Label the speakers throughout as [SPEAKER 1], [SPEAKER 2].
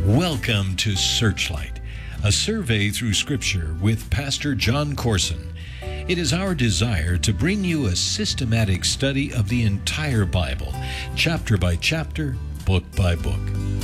[SPEAKER 1] Welcome to Searchlight, a survey through Scripture with Pastor John Corson. It is our desire to bring you a systematic study of the entire Bible, chapter by chapter, book by book.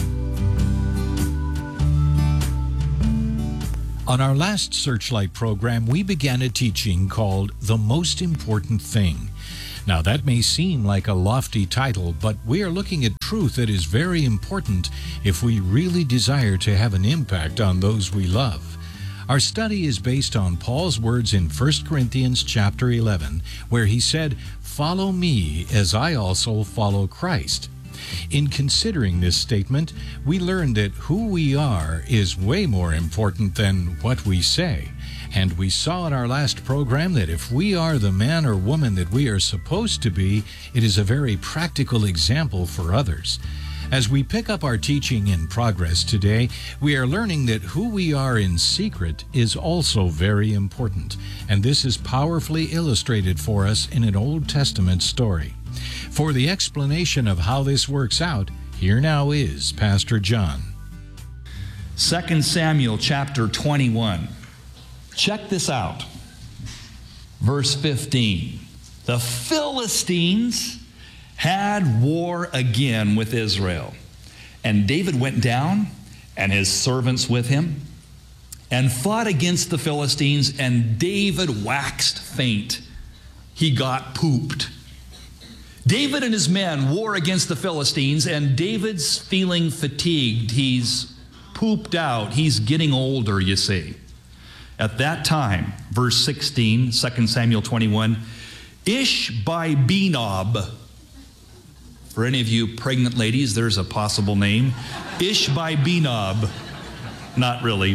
[SPEAKER 1] On our last Searchlight program, we began a teaching called The Most Important Thing. Now, that may seem like a lofty title, but we are looking at truth that is very important if we really desire to have an impact on those we love. Our study is based on Paul's words in 1 Corinthians chapter 11, where he said, "Follow me as I also follow Christ." In considering this statement, we learned that who we are is way more important than what we say. And we saw in our last program that if we are the man or woman that we are supposed to be, it is a very practical example for others. As we pick up our teaching in progress today, we are learning that who we are in secret is also very important. And this is powerfully illustrated for us in an Old Testament story. For the explanation of how this works out, here now is Pastor John.
[SPEAKER 2] 2 Samuel chapter 21. Check this out. Verse 15. The Philistines had war again with Israel. And David went down, and his servants with him, and fought against the Philistines, and David waxed faint. He got pooped. David and his men war against the Philistines, and David's feeling fatigued. He's pooped out. He's getting older, you see. At that time, verse 16, 2 Samuel 21, Ishbi-Benob. For any of you pregnant ladies, there's a possible name. Ishbi-Benob. Not really.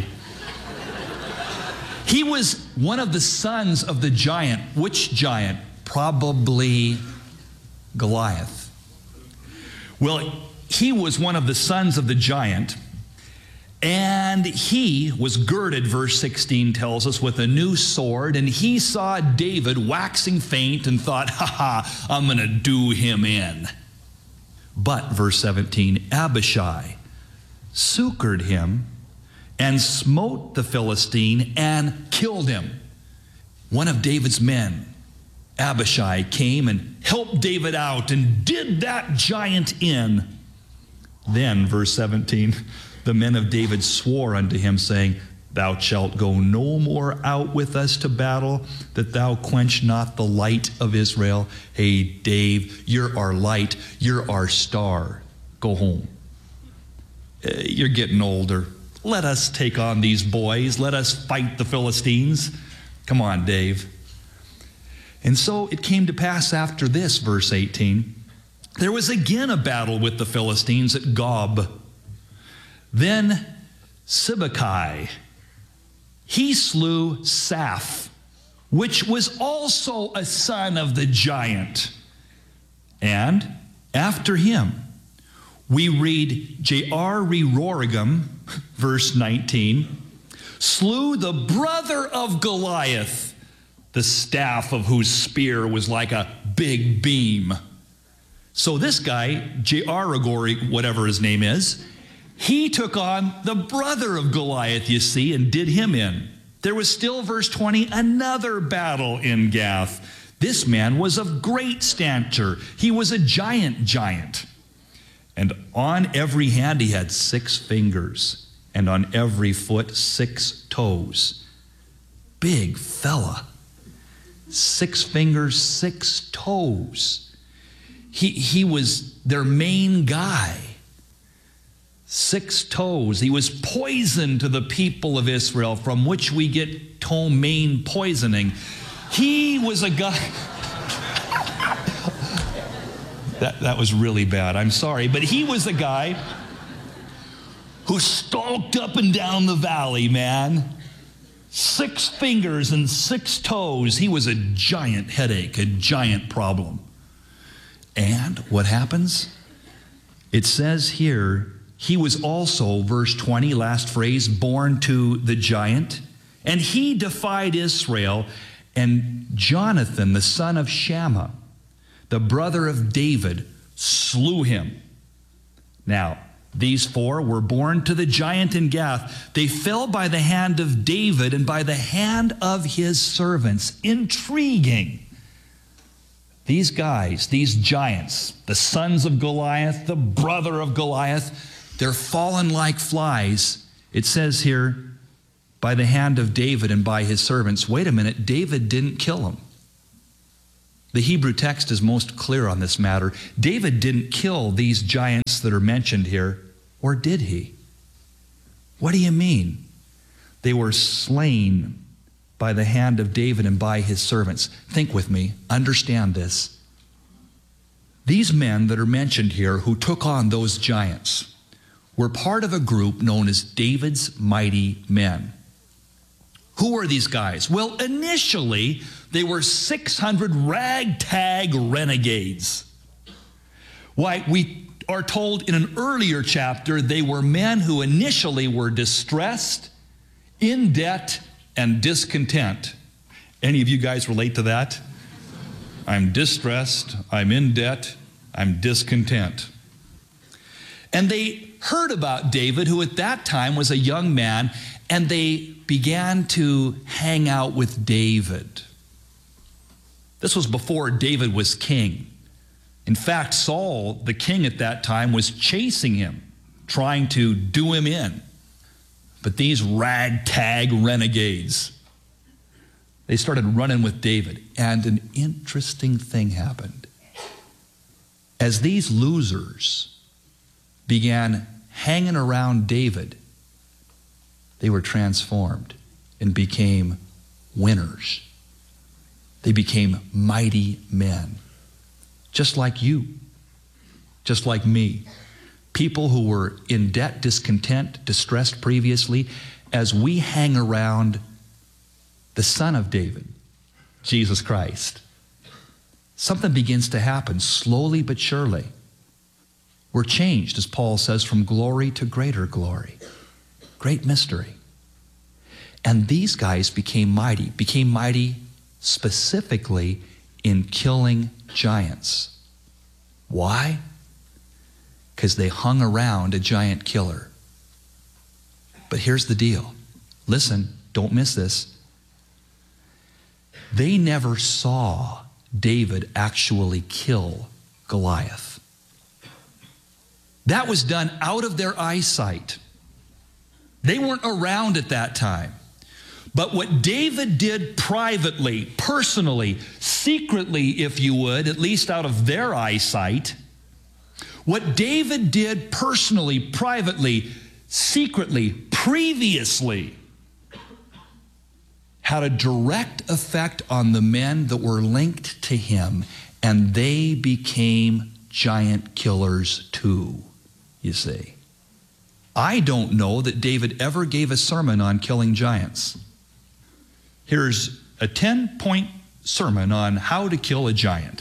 [SPEAKER 2] He was one of the sons of the giant. Which giant? Probably Goliath. Well, he was one of the sons of the giant, and he was girded, verse 16 tells us, with a new sword, and he saw David waxing faint and thought, I'm going to do him in. But, verse 17, Abishai succored him and smote the Philistine and killed him. One of David's men, Abishai, came and helped David out and did that giant in. Then, verse 17, the men of David swore unto him, saying, Thou shalt go no more out with us to battle, that thou quench not the light of Israel. Hey, Dave, you're our light. You're our star. Go home. You're getting older. Let us take on these boys. Let us fight the Philistines. Come on, Dave. And so it came to pass after this, verse 18, there was again a battle with the Philistines at Gob. Then Sibbecai, he slew Saph, which was also a son of the giant. And after him, we read Jaare-Rorigam, verse 19, slew the brother of Goliath, the staff of whose spear was like a big beam. So this guy, Jaare-Rorigam, whatever his name is, he took on the brother of Goliath, you see, and did him in. There was still, verse 20, another battle in Gath. This man was of great stature. He was a giant. And on every hand he had 6 fingers, and on every foot 6 toes. Big fella. 6 fingers, 6 toes. He was their main guy. 6 toes. He was poison to the people of Israel, from which we get ptomaine poisoning. He was a guy. That was really bad. I'm sorry. But he was a guy who stalked up and down the valley, man. 6 fingers and 6 toes. He was a giant headache, a giant problem. And what happens? It says here, he was also, verse 20, last phrase, born to the giant. And he defied Israel. And Jonathan, the son of Shammah, the brother of David, slew him. Now, These 4 were born to the giant in Gath. They fell by the hand of David and by the hand of his servants. Intriguing. These guys, these giants, the sons of Goliath, the brother of Goliath, they're fallen like flies. It says here, by the hand of David and by his servants. Wait a minute, David didn't kill them. The Hebrew text is most clear on this matter. David didn't kill these giants that are mentioned here, or did he? What do you mean? They were slain by the hand of David and by his servants. Think with me, understand this. These men that are mentioned here who took on those giants were part of a group known as David's mighty men. Who are these guys? Well, initially, they were 600 ragtag renegades. Why, we are told in an earlier chapter, they were men who initially were distressed, in debt, and discontent. Any of you guys relate to that? I'm distressed, I'm in debt, I'm discontent. And they heard about David, who at that time was a young man, and they began to hang out with David. This was before David was king. In fact, Saul, the king at that time, was chasing him, trying to do him in. But these ragtag renegades, they started running with David. And an interesting thing happened. As these losers began hanging around David, they were transformed and became winners. They became mighty men. Just like you, just like me. People who were in debt, discontent, distressed previously, as we hang around the Son of David, Jesus Christ, something begins to happen slowly but surely. We're changed, as Paul says, from glory to greater glory. Great mystery. And these guys became mighty specifically in killing giants. Why? Because they hung around a giant killer. But here's the deal. Listen, don't miss this. They never saw David actually kill Goliath. That was done out of their eyesight. They weren't around at that time. But what David did privately, personally, secretly, if you would, at least out of their eyesight, what David did personally, privately, secretly, previously, had a direct effect on the men that were linked to him, and they became giant killers too, you see. I don't know that David ever gave a sermon on killing giants. Here's a 10-point sermon on how to kill a giant.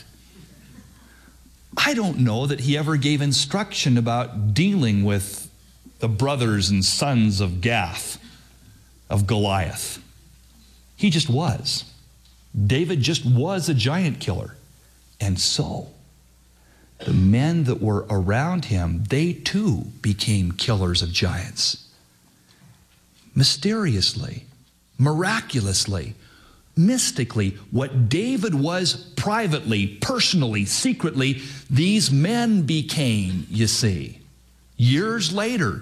[SPEAKER 2] I don't know that he ever gave instruction about dealing with the brothers and sons of Gath, of Goliath. He just was. David just was a giant killer. And so, the men that were around him, they too became killers of giants. Mysteriously, miraculously, mystically, what David was privately, personally, secretly, these men became, you see, years later.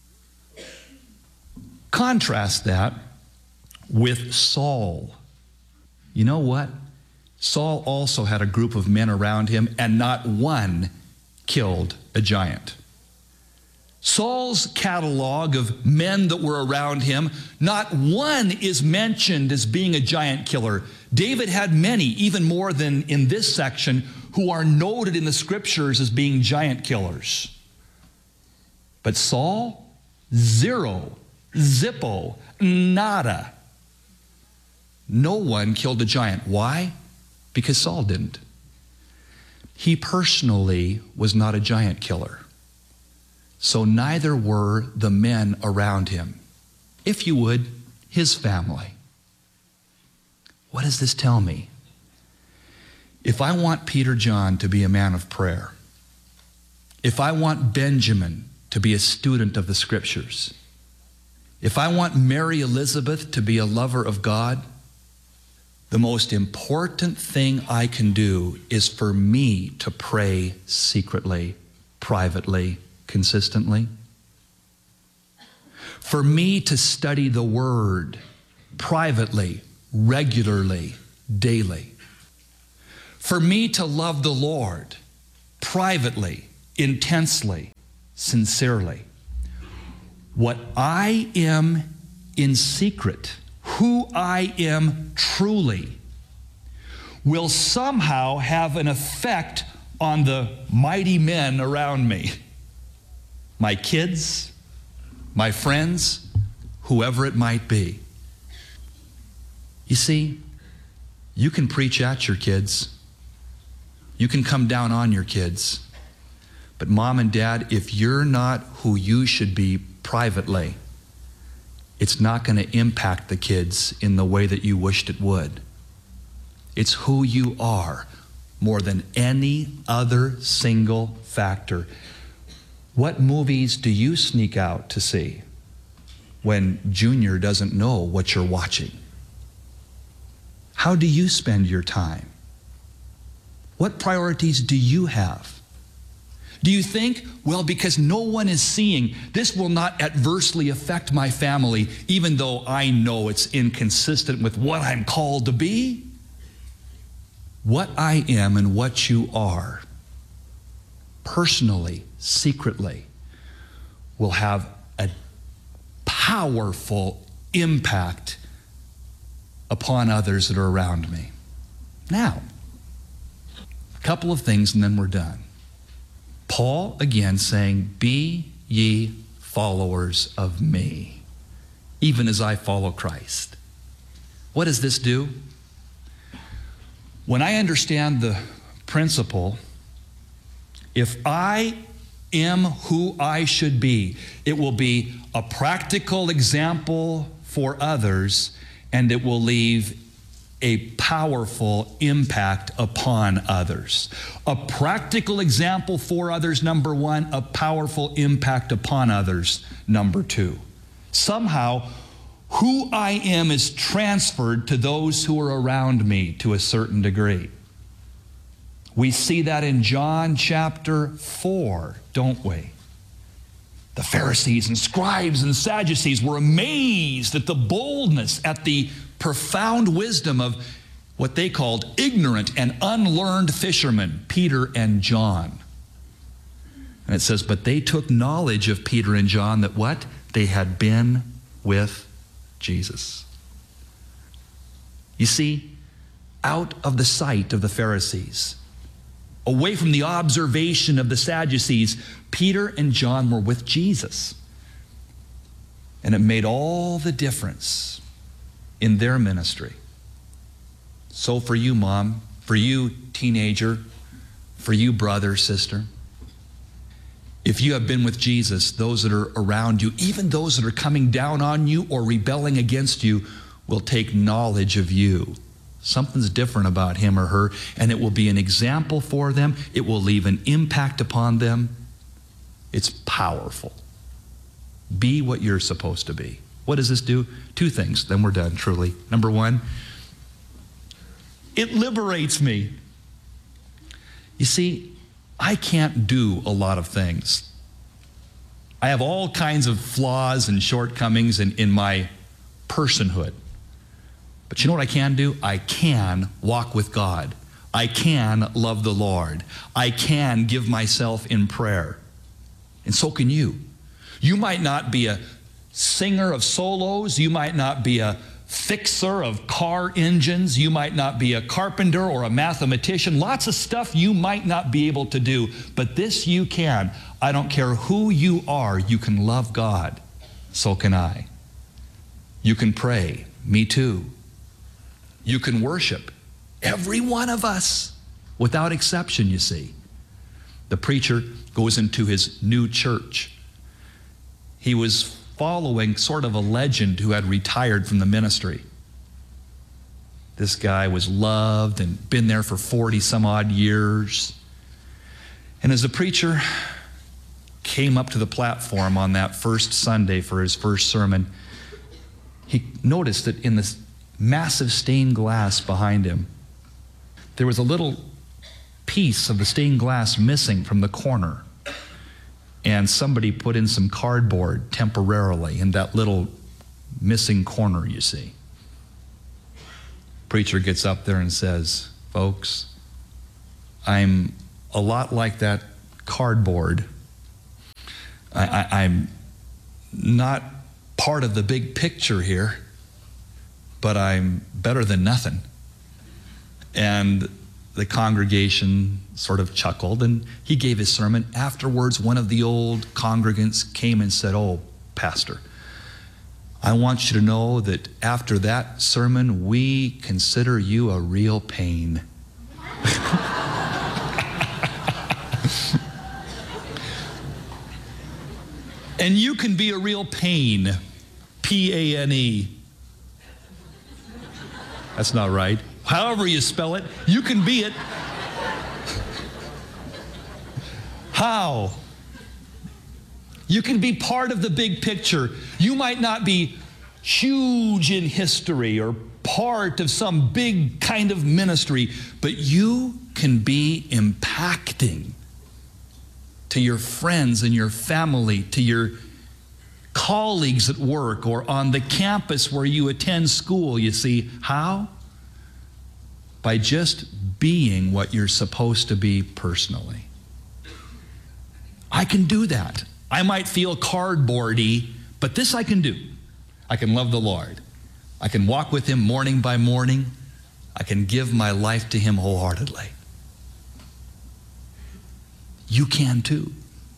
[SPEAKER 2] Contrast that with Saul. You know what? Saul also had a group of men around him, and not one killed a giant. Saul's catalog of men that were around him, not one is mentioned as being a giant killer. David had many, even more than in this section, who are noted in the scriptures as being giant killers. But Saul, zero, zippo, nada. No one killed a giant. Why? Because Saul didn't. He personally was not a giant killer. So neither were the men around him. If you would, his family. What does this tell me? If I want Peter John to be a man of prayer, if I want Benjamin to be a student of the Scriptures. If I want Mary Elizabeth to be a lover of God, the most important thing I can do is for me to pray secretly, privately, consistently. For me to study the Word privately, regularly, daily. For me to love the Lord privately, intensely, sincerely. What I am in secret, who I am truly, will somehow have an effect on the mighty men around me. My kids, my friends, whoever it might be. You see, you can preach at your kids. You can come down on your kids. But mom and dad, if you're not who you should be privately, it's not going to impact the kids in the way that you wished it would. It's who you are more than any other single factor. What movies do you sneak out to see when Junior doesn't know what you're watching? How do you spend your time? What priorities do you have? Do you think, well, because no one is seeing, this will not adversely affect my family, even though I know it's inconsistent with what I'm called to be? What I am and what you are, personally, secretly, will have a powerful impact upon others that are around me. Now, a couple of things and then we're done. Paul, again, saying, be ye followers of me, even as I follow Christ. What does this do? When I understand the principle, if I am who I should be, it will be a practical example for others, and it will leave a powerful impact upon others. A practical example for others, number one. A powerful impact upon others, number two. Somehow, who I am is transferred to those who are around me to a certain degree. We see that in John chapter 4, don't we? The Pharisees and scribes and Sadducees were amazed at the boldness, at the profound wisdom of what they called ignorant and unlearned fishermen, Peter and John. And it says, but they took knowledge of Peter and John that what? They had been with Jesus. You see, out of the sight of the Pharisees, away from the observation of the Sadducees, Peter and John were with Jesus. And it made all the difference in their ministry. So for you, mom, for you, teenager, for you, brother, sister, if you have been with Jesus, those that are around you, even those that are coming down on you or rebelling against you, will take knowledge of you. Something's different about him or her, and it will be an example for them. It will leave an impact upon them. It's powerful. Be what you're supposed to be. What does this do? Two things, then we're done, truly. Number one, it liberates me. You see, I can't do a lot of things. I have all kinds of flaws and shortcomings in my personhood. But you know what I can do? I can walk with God. I can love the Lord. I can give myself in prayer. And so can you. You might not be a singer of solos. You might not be a fixer of car engines. You might not be a carpenter or a mathematician. Lots of stuff you might not be able to do, but this you can. I don't care who you are, you can love God. So can I. You can pray. Me too. You can worship. Every one of us, without exception, you see. The preacher goes into his new church. He was following sort of a legend who had retired from the ministry. This guy was loved and been there for 40 some odd years. And as the preacher came up to the platform on that first Sunday for his first sermon, he noticed that in this massive stained glass behind him, there was a little piece of the stained glass missing from the corner. And somebody put in some cardboard temporarily in that little missing corner, you see. Preacher gets up there and says, folks, I'm a lot like that cardboard. I'm not part of the big picture here, but I'm better than nothing. And the congregation sort of chuckled, and he gave his sermon. Afterwards, one of the old congregants came and said, oh, Pastor, I want you to know that after that sermon, we consider you a real pain. And you can be a real pain. P-A-N-E. That's not right. However you spell it, you can be it. How? You can be part of the big picture. You might not be huge in history or part of some big kind of ministry, but you can be impacting to your friends and your family, to your colleagues at work or on the campus where you attend school. You see, how? By just being what you're supposed to be personally. I can do that. I might feel cardboardy, but this I can do. I can love the Lord. I can walk with Him morning by morning. I can give my life to Him wholeheartedly. You can too.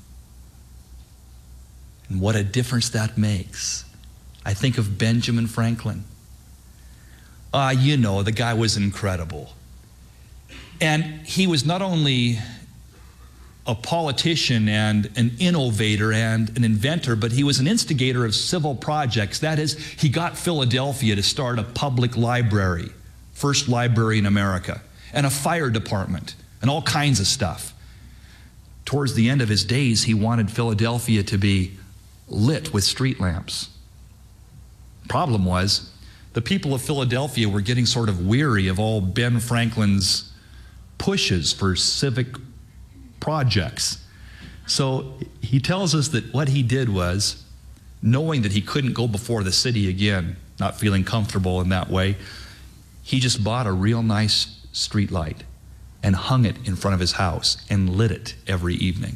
[SPEAKER 2] And what a difference that makes. I think of Benjamin Franklin. You know, the guy was incredible. And he was not only a politician and an innovator and an inventor, but he was an instigator of civil projects. That is, he got Philadelphia to start a public library, first library in America, and a fire department, and all kinds of stuff. Towards the end of his days, he wanted Philadelphia to be lit with street lamps. Problem was, the people of Philadelphia were getting sort of weary of all Ben Franklin's pushes for civic projects. So he tells us that what he did was, knowing that he couldn't go before the city again, not feeling comfortable in that way, he just bought a real nice street light and hung it in front of his house and lit it every evening.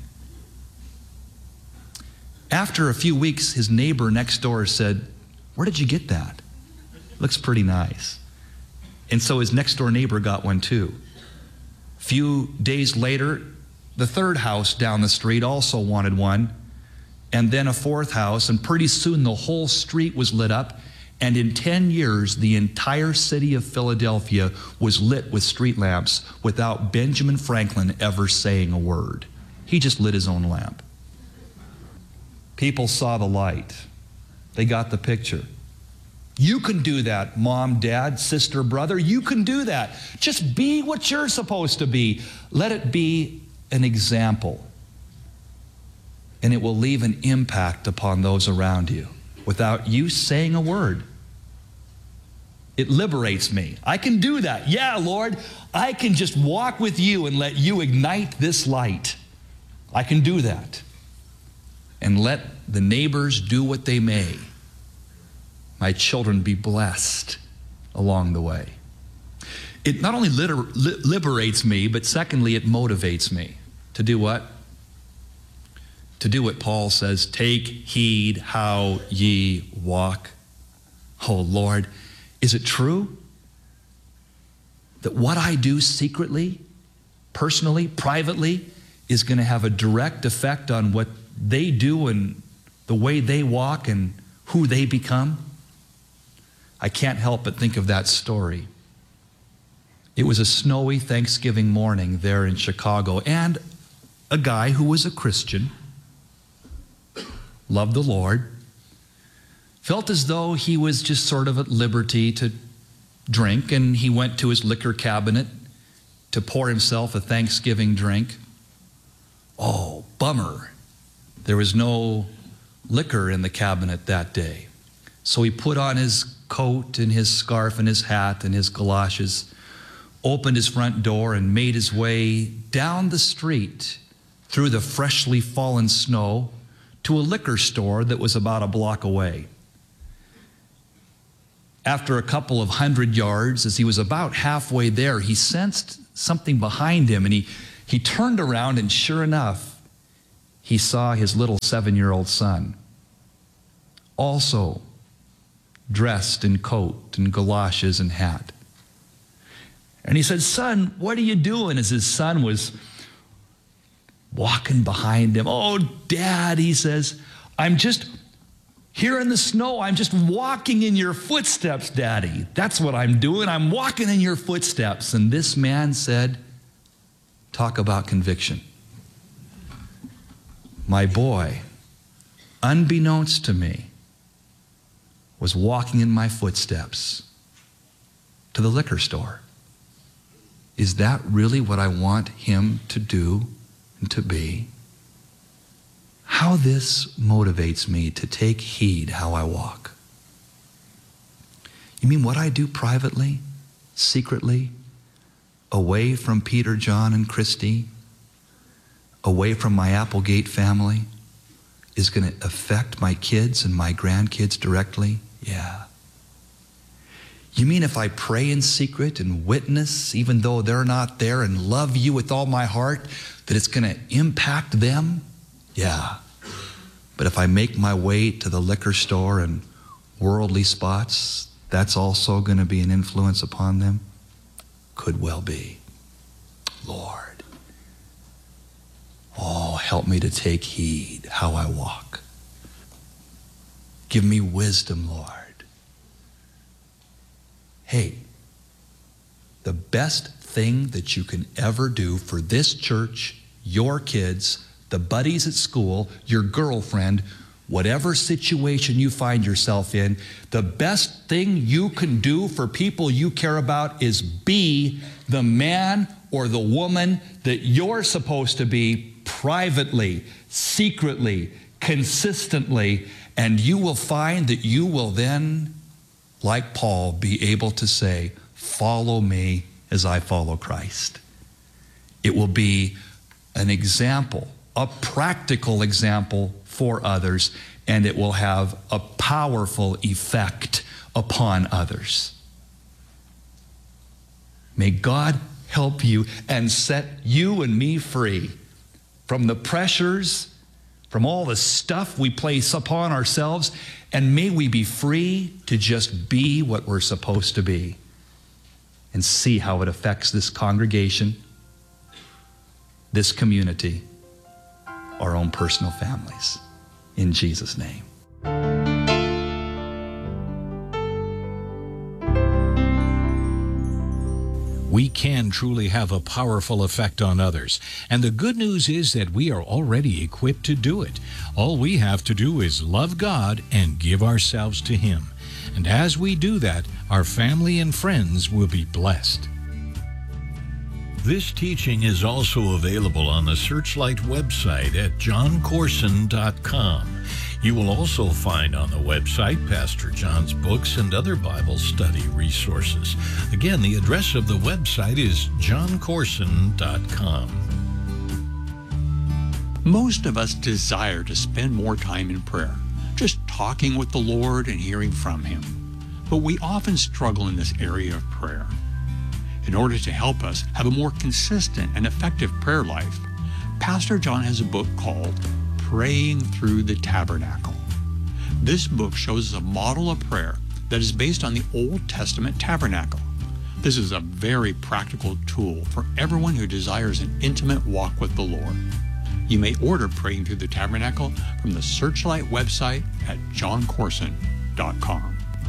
[SPEAKER 2] After a few weeks, his neighbor next door said, "Where did you get that? Looks pretty nice." And so his next door neighbor got one too. A few days later, the third house down the street also wanted one, and then a fourth house, and pretty soon the whole street was lit up, and in 10 years, the entire city of Philadelphia was lit with street lamps without Benjamin Franklin ever saying a word. He just lit his own lamp. People saw the light. They got the picture. You can do that, mom, dad, sister, brother. You can do that. Just be what you're supposed to be. Let it be an example. And it will leave an impact upon those around you without you saying a word. It liberates me. I can do that. Yeah, Lord, I can just walk with you and let you ignite this light. I can do that. And let the neighbors do what they may. My children be blessed along the way. It not only liberates me, but secondly, it motivates me to do what? To do what Paul says, take heed how ye walk. Oh, Lord, is it true that what I do secretly, personally, privately, is going to have a direct effect on what they do and the way they walk and who they become? I can't help but think of that story. It was a snowy Thanksgiving morning there in Chicago, and a guy who was a Christian, loved the Lord, felt as though he was just sort of at liberty to drink, and he went to his liquor cabinet to pour himself a Thanksgiving drink. Oh, bummer. There was no liquor in the cabinet that day. So he put on his coat and his scarf and his hat and his galoshes, opened his front door and made his way down the street through the freshly fallen snow to a liquor store that was about a block away. After a couple of 100 yards, as he was about halfway there, he sensed something behind him, and he turned around, and sure enough, he saw his little 7-year-old son, also dressed in coat and galoshes and hat. And he said, "Son, what are you doing?" As his son was walking behind him. "Oh, Dad," he says, "I'm just here in the snow. I'm just walking in your footsteps, Daddy. That's what I'm doing. I'm walking in your footsteps." And this man said, talk about conviction. My boy, unbeknownst to me, was walking in my footsteps to the liquor store. Is that really what I want him to do and to be? How this motivates me to take heed how I walk. You mean what I do privately, secretly, away from Peter, John, and Christy, away from my Applegate family, is going to affect my kids and my grandkids directly? Yeah. You mean if I pray in secret and witness, even though they're not there, and love you with all my heart, that it's going to impact them? Yeah. But if I make my way to the liquor store and worldly spots, that's also going to be an influence upon them? Could well be. Lord, oh, help me to take heed how I walk. Give me wisdom, Lord. Hey, the best thing that you can ever do for this church, your kids, the buddies at school, your girlfriend, whatever situation you find yourself in, the best thing you can do for people you care about is be the man or the woman that you're supposed to be privately, secretly, consistently, and you will find that you will then, like Paul, be able to say, "Follow me as I follow Christ." It will be an example, a practical example for others, and it will have a powerful effect upon others. May God help you and set you and me free from the pressures, from all the stuff we place upon ourselves, and may we be free to just be what we're supposed to be and see how it affects this congregation, this community, our own personal families. In Jesus' name.
[SPEAKER 1] We can truly have a powerful effect on others. And the good news is that we are already equipped to do it. All we have to do is love God and give ourselves to Him. And as we do that, our family and friends will be blessed. This teaching is also available on the Searchlight website at johncorson.com. You will also find on the website Pastor John's books and other Bible study resources. Again, the address of the website is johncorson.com.
[SPEAKER 3] Most of us desire to spend more time in prayer, just talking with the Lord and hearing from Him. But we often struggle in this area of prayer. In order to help us have a more consistent and effective prayer life, Pastor John has a book called Praying Through the Tabernacle. This book shows us a model of prayer that is based on the Old Testament tabernacle. This is a very practical tool for everyone who desires an intimate walk with the Lord. You may order Praying Through the Tabernacle from the Searchlight website at johncorson.com.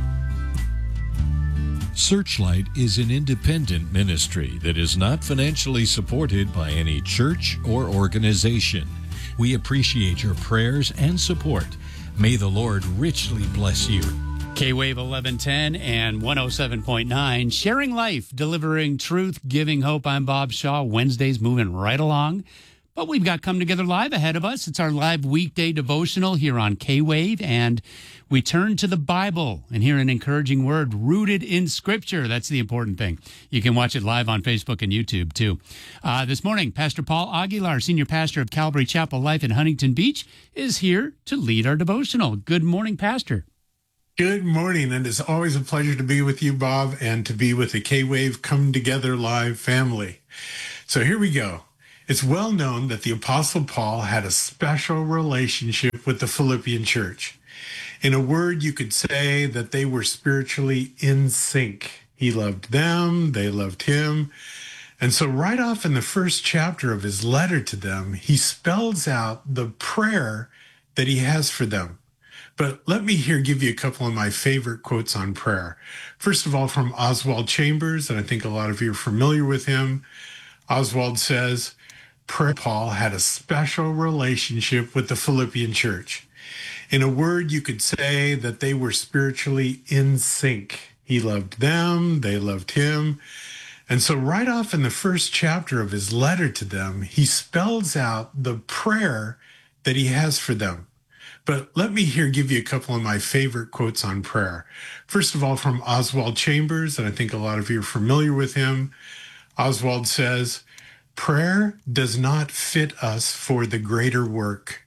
[SPEAKER 1] Searchlight is an independent ministry that is not financially supported by any church or organization. We appreciate your prayers and support. May the Lord richly bless you.
[SPEAKER 4] K-Wave 1110 and 107.9, sharing life, delivering truth, giving hope. I'm Bob Shaw. Wednesday's moving right along. But we've got Come Together Live ahead of us. It's our live weekday devotional here on K-Wave, and we turn to the Bible and hear an encouraging word rooted in Scripture. That's the important thing. You can watch it live on Facebook and YouTube, too. This morning, Pastor Paul Aguilar, Senior Pastor of Calvary Chapel Life in Huntington Beach, is here to lead our devotional. Good morning, Pastor.
[SPEAKER 5] Good morning, and it's always a pleasure to be with you, Bob, and to be with the K-Wave Come Together Live family. So here we go. It's well known that the Apostle Paul had a special relationship with the Philippian church. In a word, you could say that they were spiritually in sync. He loved them, they loved him. And so right off in the first chapter of his letter to them, he spells out the prayer that he has for them. But let me here give you a couple of my favorite quotes on prayer. First of all, from Oswald Chambers, and I think a lot of you are familiar with him. Oswald says, Paul had a special relationship with the Philippian church. In a word, you could say that they were spiritually in sync. He loved them, they loved him. And so right off in the first chapter of his letter to them, he spells out the prayer that he has for them. But let me here give you a couple of my favorite quotes on prayer. First of all, from Oswald Chambers, and I think a lot of you are familiar with him. Oswald says, prayer does not fit us for the greater work.